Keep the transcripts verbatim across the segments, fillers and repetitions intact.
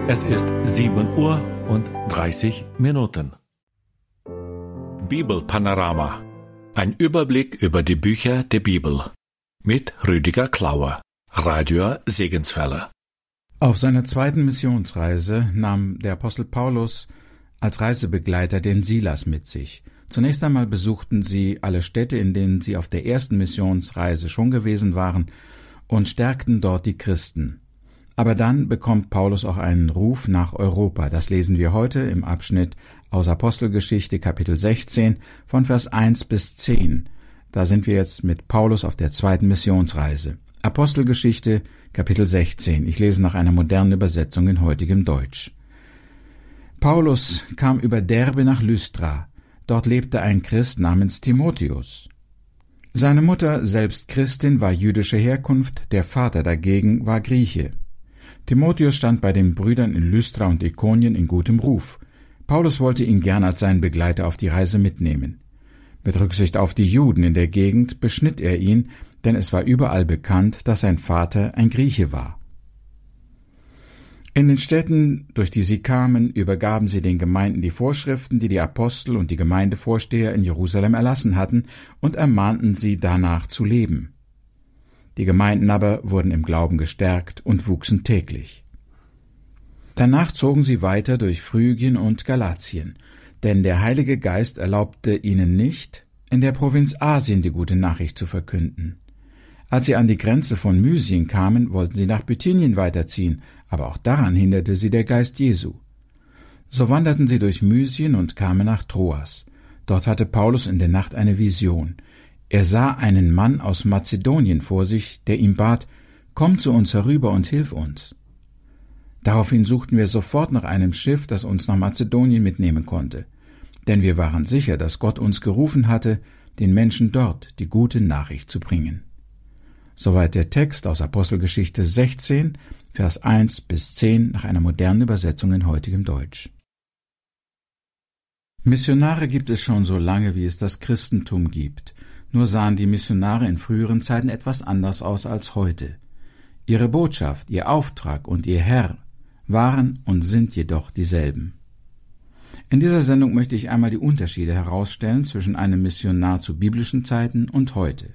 Es ist sieben Uhr und dreißig Minuten. Bibelpanorama. Ein Überblick über die Bücher der Bibel. Mit Rüdiger Klauer, Radio Segenswelle. Auf seiner zweiten Missionsreise nahm der Apostel Paulus als Reisebegleiter den Silas mit sich. Zunächst einmal besuchten sie alle Städte, in denen sie auf der ersten Missionsreise schon gewesen waren, und stärkten dort die Christen. Aber dann bekommt Paulus auch einen Ruf nach Europa. Das lesen wir heute im Abschnitt aus Apostelgeschichte Kapitel sechzehn von Vers eins bis zehn. Da sind wir jetzt mit Paulus auf der zweiten Missionsreise. Apostelgeschichte Kapitel sechzehn. Ich lese nach einer modernen Übersetzung in heutigem Deutsch. Paulus kam über Derbe nach Lystra. Dort lebte ein Christ namens Timotheus. Seine Mutter, selbst Christin, war jüdischer Herkunft, der Vater dagegen war Grieche. Timotheus stand bei den Brüdern in Lystra und Ikonien in gutem Ruf. Paulus wollte ihn gern als seinen Begleiter auf die Reise mitnehmen. Mit Rücksicht auf die Juden in der Gegend beschnitt er ihn, denn es war überall bekannt, dass sein Vater ein Grieche war. In den Städten, durch die sie kamen, übergaben sie den Gemeinden die Vorschriften, die die Apostel und die Gemeindevorsteher in Jerusalem erlassen hatten, und ermahnten sie, danach zu leben. Die Gemeinden aber wurden im Glauben gestärkt und wuchsen täglich. Danach zogen sie weiter durch Phrygien und Galatien, denn der Heilige Geist erlaubte ihnen nicht, in der Provinz Asien die gute Nachricht zu verkünden. Als sie an die Grenze von Mysien kamen, wollten sie nach Bithynien weiterziehen, aber auch daran hinderte sie der Geist Jesu. So wanderten sie durch Mysien und kamen nach Troas. Dort hatte Paulus in der Nacht eine Vision. Er sah einen Mann aus Mazedonien vor sich, der ihm bat, »Komm zu uns herüber und hilf uns.« Daraufhin suchten wir sofort nach einem Schiff, das uns nach Mazedonien mitnehmen konnte, denn wir waren sicher, dass Gott uns gerufen hatte, den Menschen dort die gute Nachricht zu bringen. Soweit der Text aus Apostelgeschichte sechzehn, Vers eins bis zehn nach einer modernen Übersetzung in heutigem Deutsch. Missionare gibt es schon so lange, wie es das Christentum gibt. Nur sahen die Missionare in früheren Zeiten etwas anders aus als heute. Ihre Botschaft, ihr Auftrag und ihr Herr waren und sind jedoch dieselben. In dieser Sendung möchte ich einmal die Unterschiede herausstellen zwischen einem Missionar zu biblischen Zeiten und heute.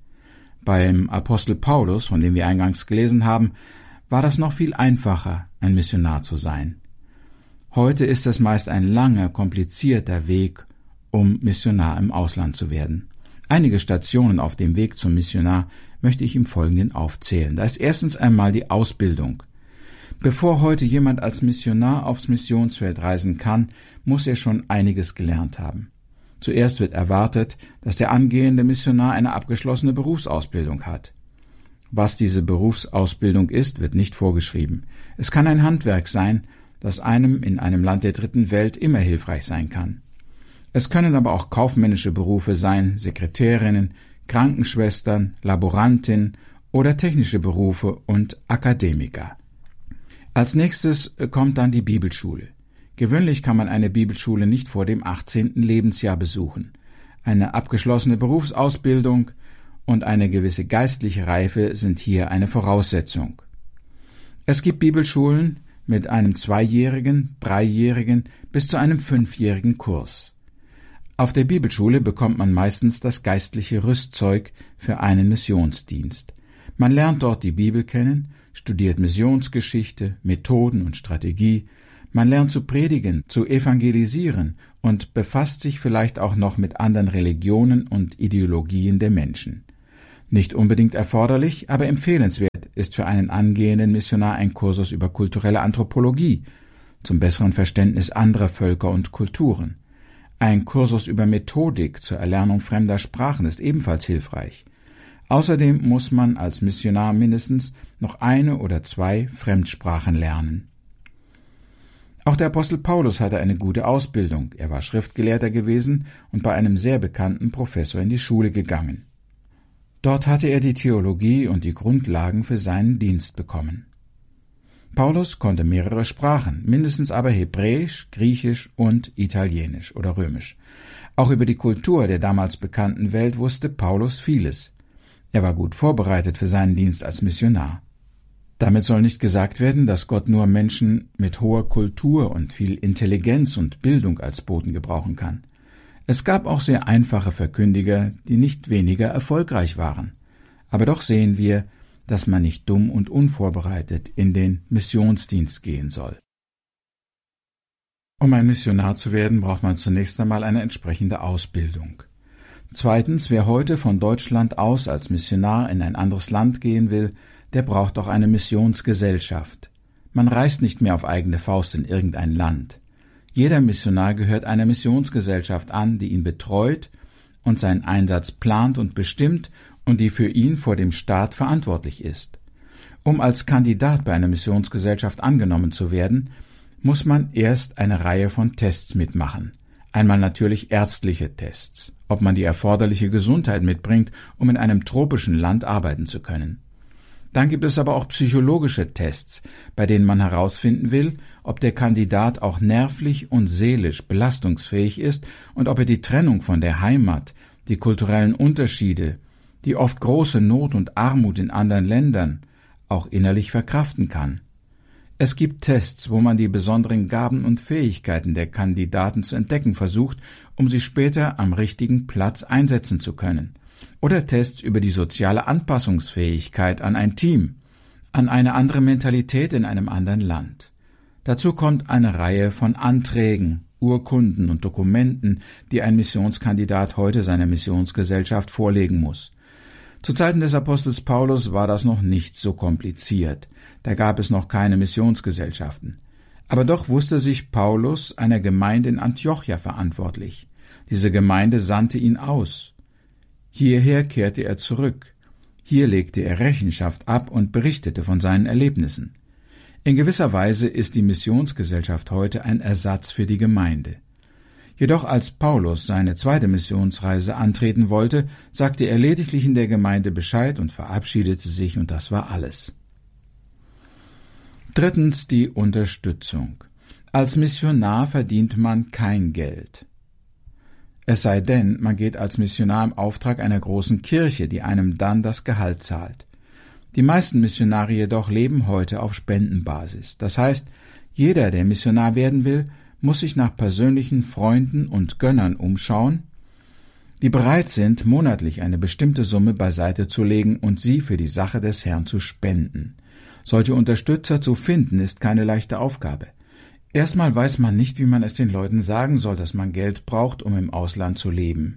Beim Apostel Paulus, von dem wir eingangs gelesen haben, war das noch viel einfacher, ein Missionar zu sein. Heute ist es meist ein langer, komplizierter Weg, um Missionar im Ausland zu werden. Einige Stationen auf dem Weg zum Missionar möchte ich im Folgenden aufzählen. Da ist erstens einmal die Ausbildung. Bevor heute jemand als Missionar aufs Missionsfeld reisen kann, muss er schon einiges gelernt haben. Zuerst wird erwartet, dass der angehende Missionar eine abgeschlossene Berufsausbildung hat. Was diese Berufsausbildung ist, wird nicht vorgeschrieben. Es kann ein Handwerk sein, das einem in einem Land der dritten Welt immer hilfreich sein kann. Es können aber auch kaufmännische Berufe sein, Sekretärinnen, Krankenschwestern, Laborantinnen oder technische Berufe und Akademiker. Als nächstes kommt dann die Bibelschule. Gewöhnlich kann man eine Bibelschule nicht vor dem achtzehnten Lebensjahr besuchen. Eine abgeschlossene Berufsausbildung und eine gewisse geistliche Reife sind hier eine Voraussetzung. Es gibt Bibelschulen mit einem zweijährigen, dreijährigen bis zu einem fünfjährigen Kurs. Auf der Bibelschule bekommt man meistens das geistliche Rüstzeug für einen Missionsdienst. Man lernt dort die Bibel kennen, studiert Missionsgeschichte, Methoden und Strategie, man lernt zu predigen, zu evangelisieren und befasst sich vielleicht auch noch mit anderen Religionen und Ideologien der Menschen. Nicht unbedingt erforderlich, aber empfehlenswert ist für einen angehenden Missionar ein Kursus über kulturelle Anthropologie, zum besseren Verständnis anderer Völker und Kulturen. Ein Kursus über Methodik zur Erlernung fremder Sprachen ist ebenfalls hilfreich. Außerdem muss man als Missionar mindestens noch eine oder zwei Fremdsprachen lernen. Auch der Apostel Paulus hatte eine gute Ausbildung. Er war Schriftgelehrter gewesen und bei einem sehr bekannten Professor in die Schule gegangen. Dort hatte er die Theologie und die Grundlagen für seinen Dienst bekommen. Paulus konnte mehrere Sprachen, mindestens aber Hebräisch, Griechisch und Italienisch oder Römisch. Auch über die Kultur der damals bekannten Welt wusste Paulus vieles. Er war gut vorbereitet für seinen Dienst als Missionar. Damit soll nicht gesagt werden, dass Gott nur Menschen mit hoher Kultur und viel Intelligenz und Bildung als Boten gebrauchen kann. Es gab auch sehr einfache Verkündiger, die nicht weniger erfolgreich waren. Aber doch sehen wir, dass man nicht dumm und unvorbereitet in den Missionsdienst gehen soll. Um ein Missionar zu werden, braucht man zunächst einmal eine entsprechende Ausbildung. Zweitens, wer heute von Deutschland aus als Missionar in ein anderes Land gehen will, der braucht auch eine Missionsgesellschaft. Man reist nicht mehr auf eigene Faust in irgendein Land. Jeder Missionar gehört einer Missionsgesellschaft an, die ihn betreut und seinen Einsatz plant und bestimmt und die für ihn vor dem Staat verantwortlich ist. Um als Kandidat bei einer Missionsgesellschaft angenommen zu werden, muss man erst eine Reihe von Tests mitmachen. Einmal natürlich ärztliche Tests, ob man die erforderliche Gesundheit mitbringt, um in einem tropischen Land arbeiten zu können. Dann gibt es aber auch psychologische Tests, bei denen man herausfinden will, ob der Kandidat auch nervlich und seelisch belastungsfähig ist und ob er die Trennung von der Heimat, die kulturellen Unterschiede, die oft große Not und Armut in anderen Ländern auch innerlich verkraften kann. Es gibt Tests, wo man die besonderen Gaben und Fähigkeiten der Kandidaten zu entdecken versucht, um sie später am richtigen Platz einsetzen zu können. Oder Tests über die soziale Anpassungsfähigkeit an ein Team, an eine andere Mentalität in einem anderen Land. Dazu kommt eine Reihe von Anträgen, Urkunden und Dokumenten, die ein Missionskandidat heute seiner Missionsgesellschaft vorlegen muss. Zu Zeiten des Apostels Paulus war das noch nicht so kompliziert. Da gab es noch keine Missionsgesellschaften. Aber doch wusste sich Paulus einer Gemeinde in Antiochia verantwortlich. Diese Gemeinde sandte ihn aus. Hierher kehrte er zurück. Hier legte er Rechenschaft ab und berichtete von seinen Erlebnissen. In gewisser Weise ist die Missionsgesellschaft heute ein Ersatz für die Gemeinde. Jedoch als Paulus seine zweite Missionsreise antreten wollte, sagte er lediglich in der Gemeinde Bescheid und verabschiedete sich, und das war alles. Drittens die Unterstützung. Als Missionar verdient man kein Geld. Es sei denn, man geht als Missionar im Auftrag einer großen Kirche, die einem dann das Gehalt zahlt. Die meisten Missionare jedoch leben heute auf Spendenbasis. Das heißt, jeder, der Missionar werden will, muss sich nach persönlichen Freunden und Gönnern umschauen, die bereit sind, monatlich eine bestimmte Summe beiseite zu legen und sie für die Sache des Herrn zu spenden. Solche Unterstützer zu finden, ist keine leichte Aufgabe. Erstmal weiß man nicht, wie man es den Leuten sagen soll, dass man Geld braucht, um im Ausland zu leben.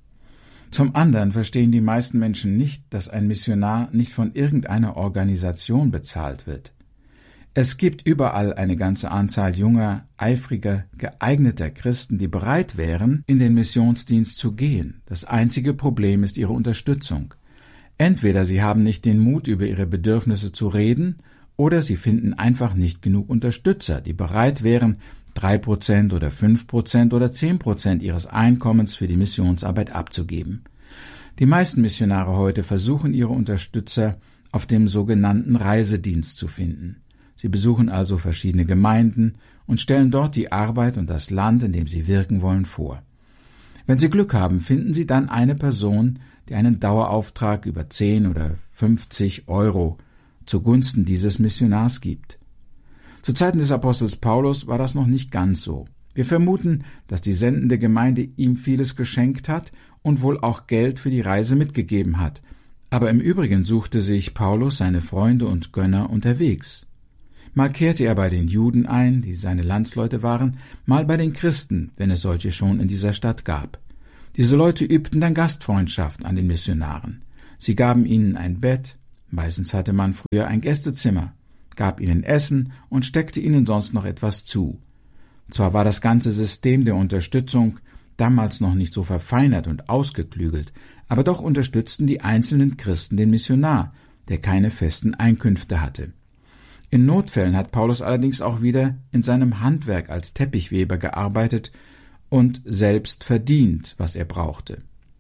Zum anderen verstehen die meisten Menschen nicht, dass ein Missionar nicht von irgendeiner Organisation bezahlt wird. Es gibt überall eine ganze Anzahl junger, eifriger, geeigneter Christen, die bereit wären, in den Missionsdienst zu gehen. Das einzige Problem ist ihre Unterstützung. Entweder sie haben nicht den Mut, über ihre Bedürfnisse zu reden, oder sie finden einfach nicht genug Unterstützer, die bereit wären, drei Prozent oder fünf Prozent oder zehn Prozent ihres Einkommens für die Missionsarbeit abzugeben. Die meisten Missionare heute versuchen, ihre Unterstützer auf dem sogenannten Reisedienst zu finden. Sie besuchen also verschiedene Gemeinden und stellen dort die Arbeit und das Land, in dem sie wirken wollen, vor. Wenn sie Glück haben, finden sie dann eine Person, die einen Dauerauftrag über zehn oder fünfzig Euro zugunsten dieses Missionars gibt. Zu Zeiten des Apostels Paulus war das noch nicht ganz so. Wir vermuten, dass die sendende Gemeinde ihm vieles geschenkt hat und wohl auch Geld für die Reise mitgegeben hat. Aber im Übrigen suchte sich Paulus seine Freunde und Gönner unterwegs. Mal kehrte er bei den Juden ein, die seine Landsleute waren, mal bei den Christen, wenn es solche schon in dieser Stadt gab. Diese Leute übten dann Gastfreundschaft an den Missionaren. Sie gaben ihnen ein Bett, meistens hatte man früher ein Gästezimmer, gab ihnen Essen und steckte ihnen sonst noch etwas zu. Zwar war das ganze System der Unterstützung damals noch nicht so verfeinert und ausgeklügelt, aber doch unterstützten die einzelnen Christen den Missionar, der keine festen Einkünfte hatte. In Notfällen hat Paulus allerdings auch wieder in seinem Handwerk als Teppichweber gearbeitet und selbst verdient, was er brauchte.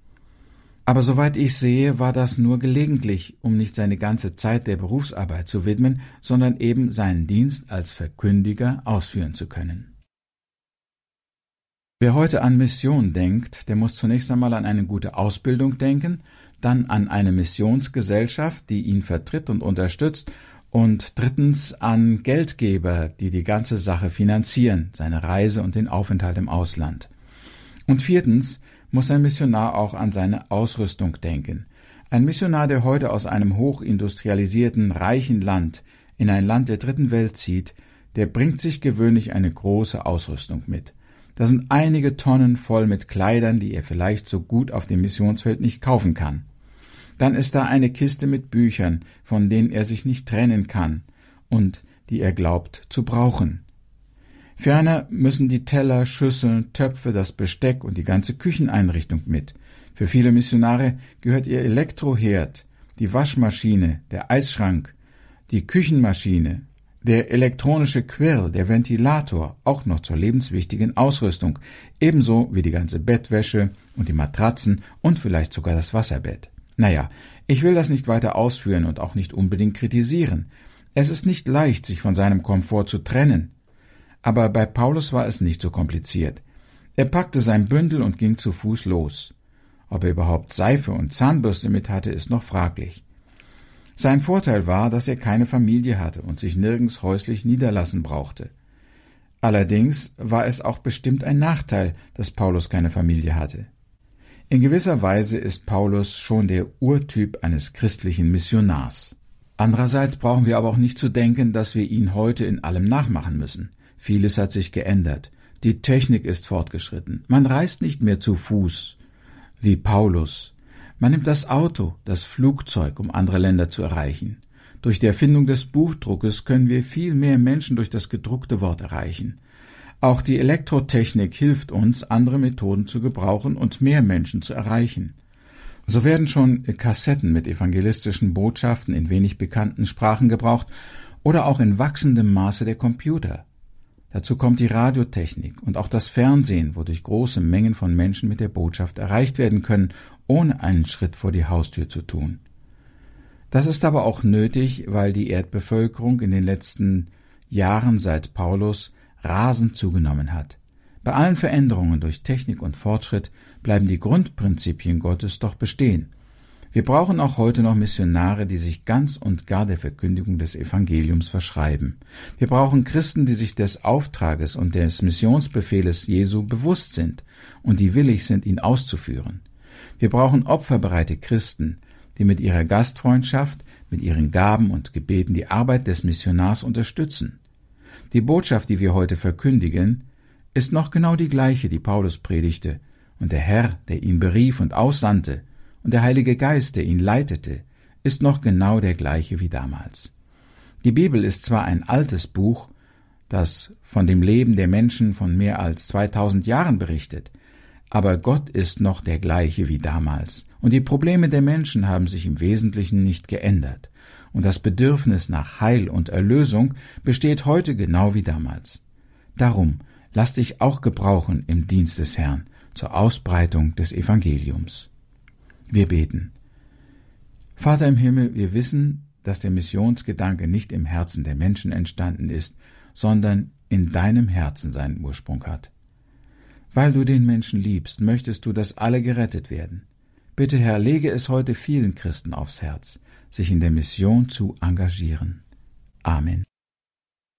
Aber soweit ich sehe, war das nur gelegentlich, um nicht seine ganze Zeit der Berufsarbeit zu widmen, sondern eben seinen Dienst als Verkündiger ausführen zu können. Wer heute an Mission denkt, der muss zunächst einmal an eine gute Ausbildung denken, dann an eine Missionsgesellschaft, die ihn vertritt und unterstützt, Und drittens an Geldgeber, die die ganze Sache finanzieren, seine Reise und den Aufenthalt im Ausland. Und viertens muss ein Missionar auch an seine Ausrüstung denken. Ein Missionar, der heute aus einem hochindustrialisierten, reichen Land in ein Land der dritten Welt zieht, der bringt sich gewöhnlich eine große Ausrüstung mit. Da sind einige Tonnen voll mit Kleidern, die er vielleicht so gut auf dem Missionsfeld nicht kaufen kann. Dann ist da eine Kiste mit Büchern, von denen er sich nicht trennen kann und die er glaubt zu brauchen. Ferner müssen die Teller, Schüsseln, Töpfe, das Besteck und die ganze Kücheneinrichtung mit. Für viele Missionare gehört ihr Elektroherd, die Waschmaschine, der Eisschrank, die Küchenmaschine, der elektronische Quirl, der Ventilator, auch noch zur lebenswichtigen Ausrüstung, ebenso wie die ganze Bettwäsche und die Matratzen und vielleicht sogar das Wasserbett. Naja, ich will das nicht weiter ausführen und auch nicht unbedingt kritisieren. Es ist nicht leicht, sich von seinem Komfort zu trennen. Aber bei Paulus war es nicht so kompliziert. Er packte sein Bündel und ging zu Fuß los. Ob er überhaupt Seife und Zahnbürste mit hatte, ist noch fraglich. Sein Vorteil war, dass er keine Familie hatte und sich nirgends häuslich niederlassen brauchte. Allerdings war es auch bestimmt ein Nachteil, dass Paulus keine Familie hatte. In gewisser Weise ist Paulus schon der Urtyp eines christlichen Missionars. Andererseits brauchen wir aber auch nicht zu denken, dass wir ihn heute in allem nachmachen müssen. Vieles hat sich geändert. Die Technik ist fortgeschritten. Man reist nicht mehr zu Fuß, wie Paulus. Man nimmt das Auto, das Flugzeug, um andere Länder zu erreichen. Durch die Erfindung des Buchdruckes können wir viel mehr Menschen durch das gedruckte Wort erreichen. Auch die Elektrotechnik hilft uns, andere Methoden zu gebrauchen und mehr Menschen zu erreichen. So werden schon Kassetten mit evangelistischen Botschaften in wenig bekannten Sprachen gebraucht oder auch in wachsendem Maße der Computer. Dazu kommt die Radiotechnik und auch das Fernsehen, wodurch große Mengen von Menschen mit der Botschaft erreicht werden können, ohne einen Schritt vor die Haustür zu tun. Das ist aber auch nötig, weil die Erdbevölkerung in den letzten Jahren seit Paulus rasend zugenommen hat. Bei allen Veränderungen durch Technik und Fortschritt bleiben die Grundprinzipien Gottes doch bestehen. Wir brauchen auch heute noch Missionare, die sich ganz und gar der Verkündigung des Evangeliums verschreiben. Wir brauchen Christen, die sich des Auftrages und des Missionsbefehles Jesu bewusst sind und die willig sind, ihn auszuführen. Wir brauchen opferbereite Christen, die mit ihrer Gastfreundschaft, mit ihren Gaben und Gebeten die Arbeit des Missionars unterstützen. Die Botschaft, die wir heute verkündigen, ist noch genau die gleiche, die Paulus predigte, und der Herr, der ihn berief und aussandte, und der Heilige Geist, der ihn leitete, ist noch genau der gleiche wie damals. Die Bibel ist zwar ein altes Buch, das von dem Leben der Menschen von mehr als zweitausend Jahren berichtet, aber Gott ist noch der gleiche wie damals, und die Probleme der Menschen haben sich im Wesentlichen nicht geändert, und das Bedürfnis nach Heil und Erlösung besteht heute genau wie damals. Darum, lass dich auch gebrauchen im Dienst des Herrn zur Ausbreitung des Evangeliums. Wir beten. Vater im Himmel, wir wissen, dass der Missionsgedanke nicht im Herzen der Menschen entstanden ist, sondern in deinem Herzen seinen Ursprung hat. Weil du den Menschen liebst, möchtest du, dass alle gerettet werden. Bitte, Herr, lege es heute vielen Christen aufs Herz, sich in der Mission zu engagieren. Amen.